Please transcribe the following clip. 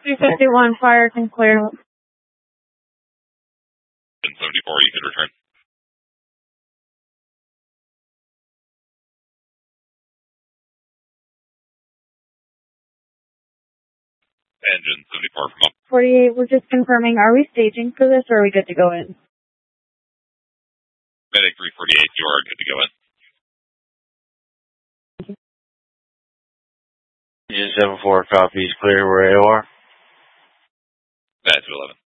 351, fire can clear. 74, you can return. Engine 74 from up. 48, we're just confirming, are we staging for this or are we good to go in? Medic 348, you are good to go in. Engine 74 copies, clear, we're AOR. Bad 211.